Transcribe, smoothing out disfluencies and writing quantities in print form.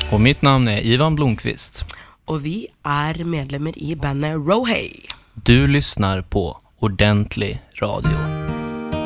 Och mitt namn är Ivan Blomqvist. Och vi är medlemmar i bandet Rohey. Du lyssnar på Ordentlig Radio.